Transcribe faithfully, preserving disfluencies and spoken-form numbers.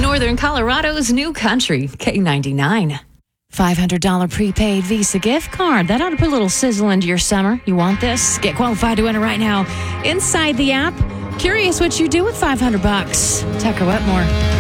Northern Colorado's new country, K ninety-nine. five hundred dollars prepaid Visa gift card. That ought to put a little sizzle into your summer. You want this? Get qualified to win it right now inside the app. Curious what you do with five hundred bucks. Tucker Wetmore.